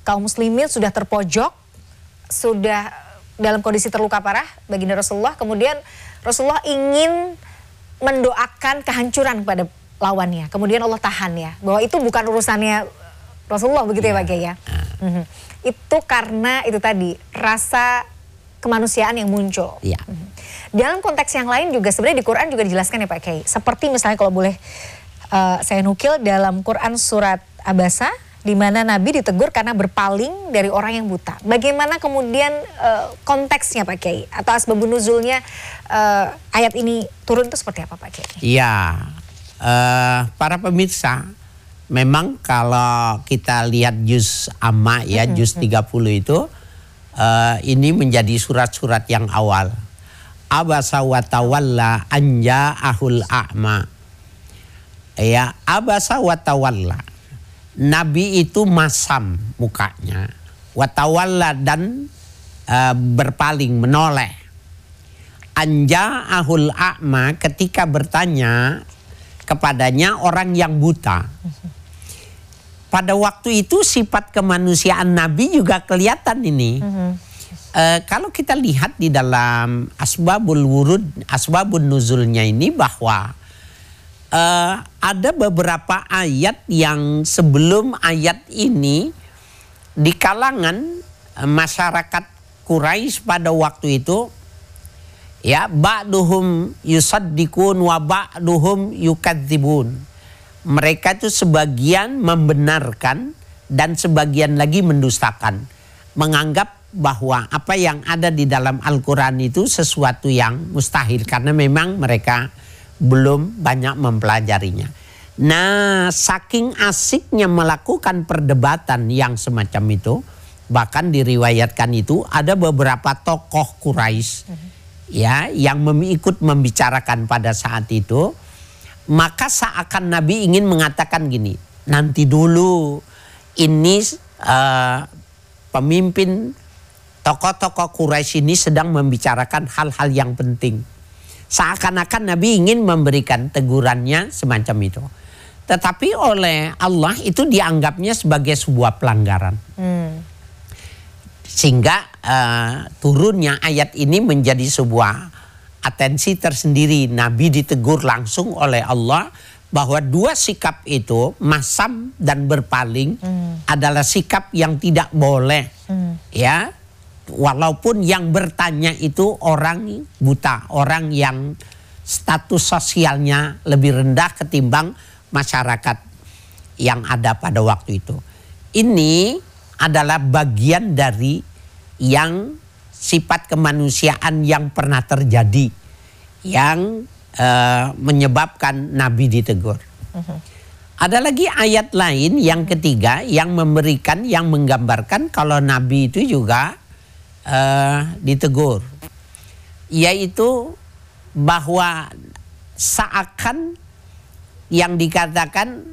kaum muslimin sudah terpojok, sudah dalam kondisi terluka parah baginda Rasulullah. Kemudian Rasulullah ingin mendoakan kehancuran kepada lawannya. Kemudian Allah tahan ya, bahwa itu bukan urusannya Rasulullah, begitu ya Pak Kiai ya. Itu karena itu tadi rasa kemanusiaan yang muncul. Dalam konteks yang lain juga sebenarnya di Quran juga dijelaskan ya Pak Kiai. Seperti misalnya kalau boleh saya nukil dalam Quran surat Abasa, di mana Nabi ditegur karena berpaling dari orang yang buta. Bagaimana kemudian konteksnya Pak Kiai? Atau asbabun nuzulnya ayat ini turun itu seperti apa Pak Kiai? Iya, para pemirsa, memang kalau kita lihat juz amma ya, juz 30 itu, ini menjadi surat-surat yang awal. Abasa wa tawalla an ja'ahul a'ma. Ya, abasa wa tawalla. Nabi itu masam mukanya, watawalla dan berpaling menoleh. Anja ahul a'ma, ketika bertanya kepadanya orang yang buta. Pada waktu itu sifat kemanusiaan Nabi juga kelihatan ini. Kalau kita lihat di dalam asbabul wurud, asbabun nuzulnya ini, bahwa ada beberapa ayat yang sebelum ayat ini di kalangan masyarakat Quraisy pada waktu itu, ya, ba'duhum yusaddiqun wa ba'duhum yukadzibun. Mereka itu sebagian membenarkan dan sebagian lagi mendustakan, menganggap bahwa apa yang ada di dalam Al-Quran itu sesuatu yang mustahil karena memang mereka belum banyak mempelajarinya. Nah, saking asiknya melakukan perdebatan yang semacam itu, bahkan diriwayatkan itu ada beberapa tokoh Quraisy ya yang ikut membicarakan pada saat itu. Maka seakan Nabi ingin mengatakan gini, nanti dulu, ini pemimpin tokoh-tokoh Quraisy ini sedang membicarakan hal-hal yang penting. Seakan-akan Nabi ingin memberikan tegurannya semacam itu. Tetapi oleh Allah itu dianggapnya sebagai sebuah pelanggaran. Sehingga turunnya ayat ini menjadi sebuah atensi tersendiri. Nabi ditegur langsung oleh Allah bahwa dua sikap itu, masam dan berpaling, adalah sikap yang tidak boleh. Ya. Walaupun yang bertanya itu orang buta, orang yang status sosialnya lebih rendah ketimbang masyarakat yang ada pada waktu itu. Ini adalah bagian dari yang sifat kemanusiaan yang pernah terjadi, yang menyebabkan Nabi ditegur. Ada lagi ayat lain yang ketiga yang memberikan, yang menggambarkan kalau Nabi itu juga ditegur, yaitu bahwa seakan yang dikatakan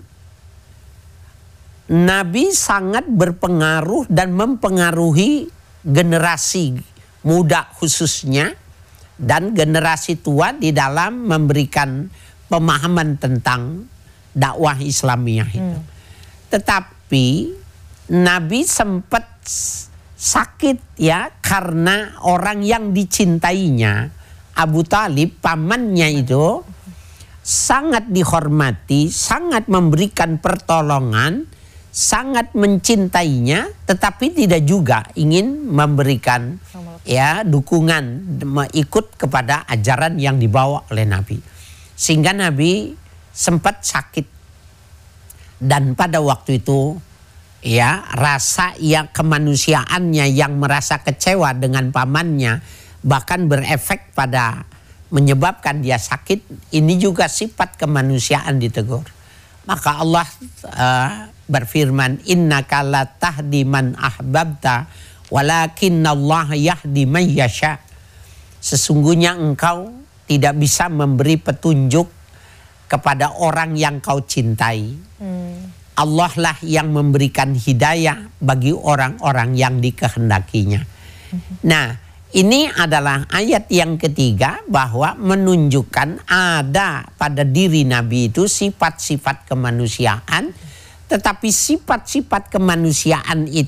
Nabi sangat berpengaruh dan mempengaruhi generasi muda khususnya dan generasi tua di dalam memberikan pemahaman tentang dakwah Islamiyah itu. Tetapi Nabi sempat sakit ya, karena orang yang dicintainya, Abu Talib, pamannya itu sangat dihormati, sangat memberikan pertolongan, sangat mencintainya, tetapi tidak juga ingin memberikan ya dukungan, ikut kepada ajaran yang dibawa oleh Nabi. Sehingga Nabi sempat sakit. Dan pada waktu itu ya, rasa yang kemanusiaannya yang merasa kecewa dengan pamannya bahkan berefek pada menyebabkan dia sakit. Ini juga sifat kemanusiaan ditegur. Maka Allah berfirman, innaka la tahdi man ahbabta walakinnallaha yahdi man yasha. Sesungguhnya engkau tidak bisa memberi petunjuk kepada orang yang kau cintai. Allah lah yang memberikan hidayah bagi orang-orang yang dikehendakinya. Nah, ini adalah ayat yang ketiga bahwa menunjukkan ada pada diri Nabi itu sifat-sifat kemanusiaan, tetapi sifat-sifat kemanusiaan itu